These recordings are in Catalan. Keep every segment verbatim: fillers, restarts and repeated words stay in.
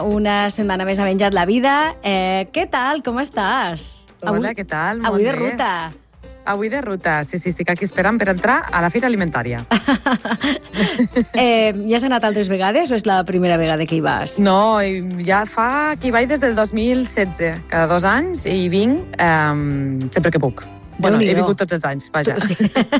Una setmana més ha menjat la vida. Eh, què tal? Com estàs? Hola, avui, què tal? Avui Molt de bé. ruta. Avui de ruta, sí, sí, estic aquí esperant per entrar a la Fira Alimentària. eh, ja has anat altres vegades o és la primera vegada que hi vas? No, ja fa que hi vaig des del dos mil setze, cada dos anys, i hi vinc um, sempre que puc. Bueno, he vingut tots els anys, vaja. Sí.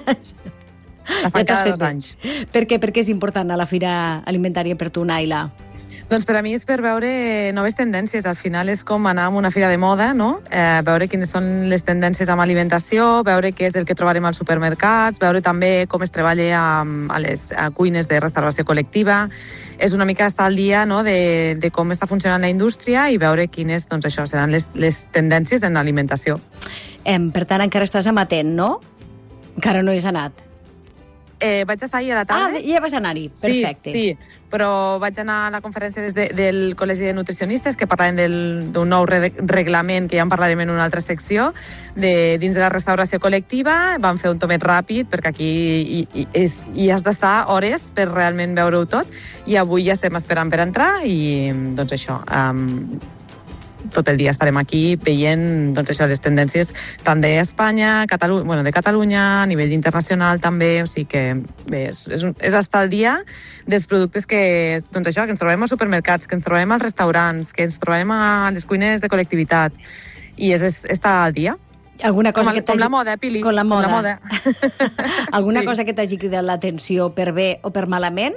La fan ja cada dos anys. Per què? Per què és important a la Fira Alimentària per tu, Naila? Doncs per a mi és per veure noves tendències. Al final és com anar a una fira de moda, no? Eh, veure quines són les tendències amb alimentació, veure què és el que trobarem als supermercats, veure també com es treballa a, a les a cuines de restauració col·lectiva. És una mica estar al dia, no?, de, de com està funcionant la indústria i veure quines, doncs això, seran les, les tendències en l'alimentació. Eh, per tant, encara estàs amatent, no? Encara no hi has anat. Eh, vaig estar ahir a la tarda. Ah, ja vas anar-hi, perfecte. Sí, sí, però vaig anar a la conferència des de, del Col·legi de Nutricionistes, que parlaven d'un nou re reglament, que ja en parlarem en una altra secció, de, dins de la restauració col·lectiva. Vam fer un tomet ràpid, perquè aquí hi, hi, hi, hi has d'estar hores per realment veure-ho tot, i avui ja estem esperant per entrar, i doncs això... Um, tot el dia estarem aquí veient, doncs això, les tendències tant d'Espanya, Catalunya, bueno, de Catalunya, a nivell internacional també, o sigui que bé, és, és, un, és estar al dia dels productes que, doncs això, que ens trobem als supermercats, que ens trobem als restaurants, que ens trobem a les cuines de col·lectivitat, i és, és estar al dia. Alguna cosa com, que com la moda, Pili. Com la moda. Com la moda. Alguna sí. cosa que t'hagi cridat l'atenció per bé o per malament?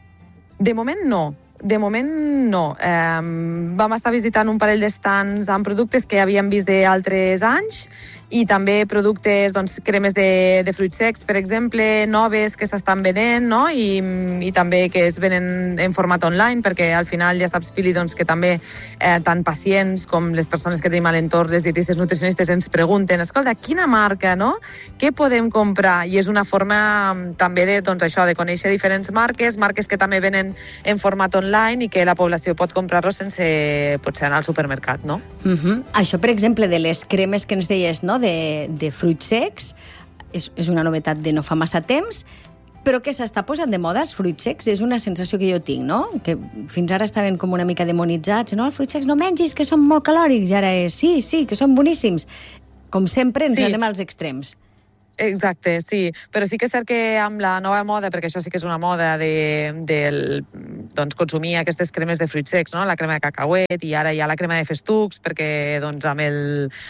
De moment no. De moment no. Eh, vam estar visitant un parell d'estands amb productes que havíem vist d'altres anys i també productes, doncs, cremes de, de fruits secs, per exemple, noves que s'estan venent, no? I, i també que es venen en format online, perquè al final ja saps, Pili, doncs, que també eh, tant pacients com les persones que tenim a l'entorn, les dietistes nutricionistes, ens pregunten, escolta, quina marca, no? Què podem comprar? I és una forma també de, doncs, això, de conèixer diferents marques, marques que també venen en format online i que la població pot comprar-lo sense potser anar al supermercat, no? Uh-huh. Això, per exemple, de les cremes que ens deies, no?, de, de fruits secs, és, és una novetat de no fa massa temps, però que s'està posant de moda els fruits secs, és una sensació que jo tinc, no?, que fins ara estaven com una mica demonitzats, no, els fruits secs no mengis, que són molt calòrics, i ara és, sí, sí, que són boníssims. Com sempre, ens sí. anem als extrems. Exacte, sí. Però sí que és cert que amb la nova moda, perquè això sí que és una moda de, de doncs, consumir aquestes cremes de fruits secs, no? La crema de cacauet i ara hi ha la crema de festucs, perquè doncs, amb, el,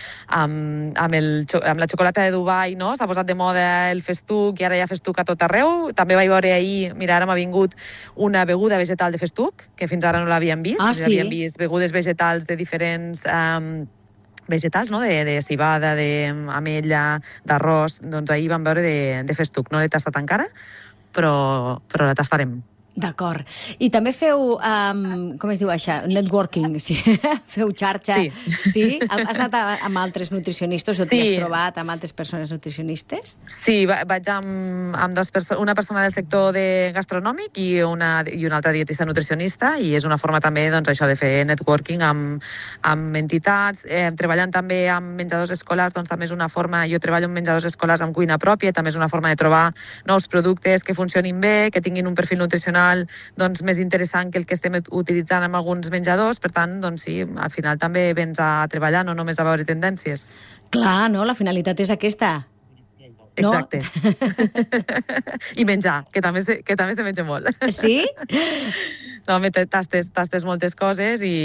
amb, amb, el, amb la xocolata de Dubai, no? S'ha posat de moda el festuc i ara hi ha festuc a tot arreu. També vaig veure ahir, mira, ara m'ha vingut una beguda vegetal de festuc, que fins ara no l'havíem vist. Ah, sí? Havíem vist begudes vegetals de diferents... Um, vegetals, no?, de, de cibada, d'amella, d'arròs, doncs ahir vam veure de, de festuc. No l'he tastat encara, però, però la tastarem. D'acord. I també feu, um, com es diu això? Networking, sí. Feu xarxa. Sí. Sí? Has anat amb altres nutricionistes o sí. t'hi has trobat amb altres persones nutricionistes? Sí, vaig amb, amb dos perso una persona del sector de gastronòmic i una, i una altra dietista nutricionista, i és una forma també, doncs, això, de fer networking amb, amb entitats. Eh, treballant també amb menjadors escolars, doncs també és una forma, jo treballo amb menjadors escolars amb cuina pròpia, també és una forma de trobar nous productes que funcionin bé, que tinguin un perfil nutricional doncs, més interessant que el que estem utilitzant amb alguns menjadors. Per tant, doncs sí, al final també vens a treballar, no només a veure tendències. Clar, no? La finalitat és aquesta. Exacte. No? I menjar, que també, se, que també se menja molt. Sí? No, tastes, tastes moltes coses i,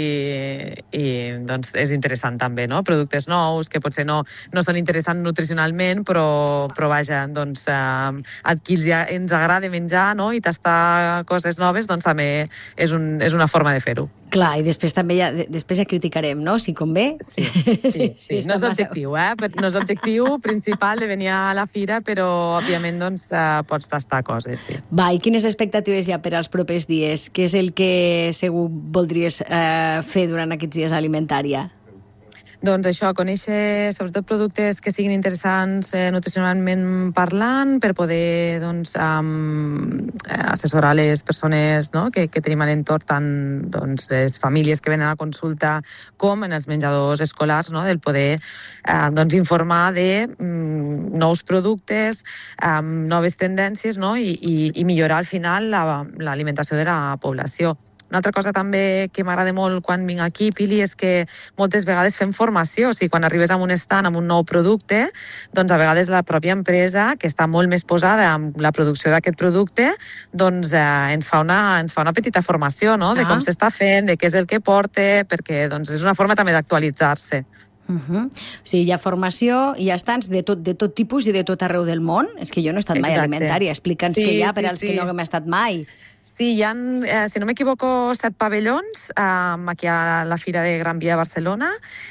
i doncs és interessant també, no? Productes nous que potser no, no són interessants nutricionalment, però, però vaja, doncs eh, a qui ens agrada menjar, no?, i tastar coses noves, doncs també és, un, és una forma de fer-ho. Clar, i després també ja, després ja criticarem, no?, si convé. Sí, sí, sí. No és objectiu, eh? No és objectiu principal de venir a la fira, però òbviament doncs eh, pots tastar coses, sí. Va, i quines expectatives hi ha per als propers dies? Què és el que segur voldries eh, fer durant aquests dies a Alimentària? Doncs això, conèixer sobretot productes que siguin interessants eh, nutricionalment parlant, per poder doncs, um, assessorar les persones, no?, que, que tenim a l'entorn, tant doncs, les famílies que venen a la consulta com en els menjadors escolars, no?, del poder eh, doncs, informar de um, nous productes, um, noves tendències, no?, i, i, i millorar al final l'alimentació la, de la població. Una altra cosa també que m'agrada molt quan vinc aquí, Pili, és que moltes vegades fem formació. O sigui, quan arribes a un stand amb un nou producte, doncs a vegades la pròpia empresa, que està molt més posada amb la producció d'aquest producte, doncs eh, ens, fa una, ens fa una petita formació, no?, de com s'està fent, de què és el que porta, perquè doncs, és una forma també d'actualitzar-se. Uh -huh. O sigui, hi ha formació, hi ha stands de tot, de tot tipus i de tot arreu del món. És que jo no he estat mai a Alimentària. Explica'ns sí, què hi ha per sí, als sí. que no hem estat mai. Sí, hi ha, eh, si no m'equivoco, set pavellons eh, aquí a la Fira de Gran Via a Barcelona,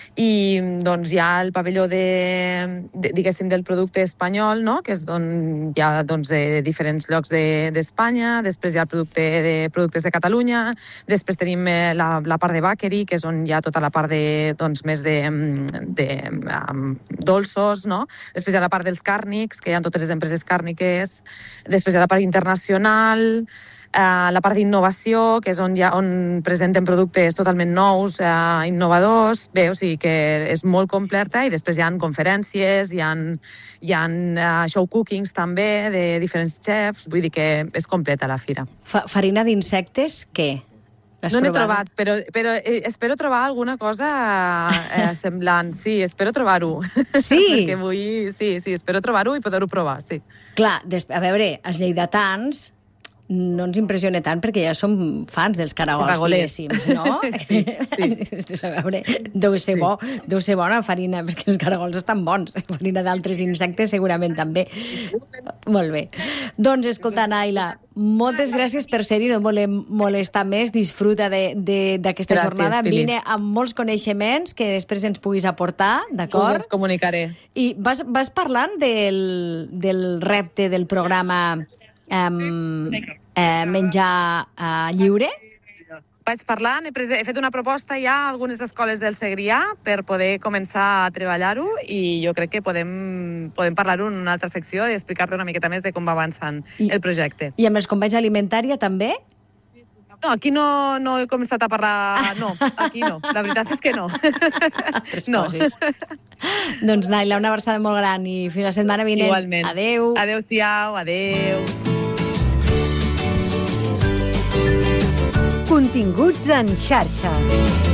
i doncs hi ha el pavelló de, de, diguéssim, del producte espanyol, no?, que és on hi ha doncs, de diferents llocs d'Espanya, de, després hi ha el producte de productes de Catalunya, després tenim la, la part de bakery, que és on hi ha tota la part de, doncs, més de, de um, dolços, no? Després hi ha la part dels càrnics, que hi ha totes les empreses càrniques, després hi ha la part internacional, Uh, la part d'innovació, que és on, ha, on presenten productes totalment nous, uh, innovadors. Bé, o sigui que és molt completa, i després hi ha conferències, hi ha, hi ha uh, show cookings també de diferents chefs, vull dir que és completa la fira. Fa, farina d'insectes, què? No n'he trobat, però, però eh, espero trobar alguna cosa eh, semblant. Sí, espero trobar-ho. Sí? Perquè vull, sí, sí, espero trobar-ho i poder-ho provar, sí. Clar, a veure, els lleidatans no ens impressiona tant perquè ja som fans dels caragols, diguéssim, no? Sí, sí. A veure, deu ser bo, deu ser bona farina, perquè els caragols estan bons. Farina d'altres insectes segurament també. Molt bé. Doncs, escolta, Naila, moltes gràcies per ser-hi, no volem molestar més, disfruta d'aquesta jornada, vine amb molts coneixements que després ens puguis aportar, d'acord? Us els comunicaré. I vas, vas parlant del, del repte del programa Um, eh, menjar uh, lliure? Vaig parlant, he, he fet una proposta ja a algunes escoles del Segrià per poder començar a treballar-ho, i jo crec que podem, podem parlar-ho en una altra secció i explicar-te una miqueta més de com va avançant I, el projecte. I amb els companys d'Alimentària també? No, aquí no, no he començat a parlar... No, aquí no. La veritat és que no. No. Doncs, Naila, una abraçada molt gran i fins la setmana vinent. Igualment. Adéu. Adéu-siau, adéu. Continguts en xarxa.